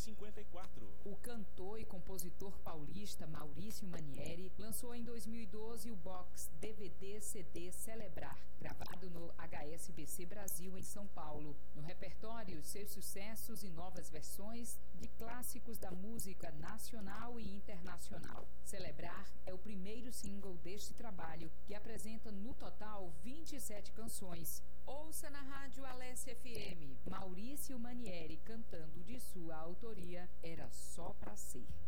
1954. O cantor e compositor paulista Maurício Manieri lançou em 2012 o box DVD-CD Celebrar, gravado no HSBC Brasil em São Paulo. No repertório, seus sucessos e novas versões de clássicos da música nacional e internacional. Celebrar é o primeiro single deste trabalho, que apresenta no total 27 canções. Ouça na Rádio Alessia FM, Maurício Manieri cantando de sua autoria Era Só Pra Ser.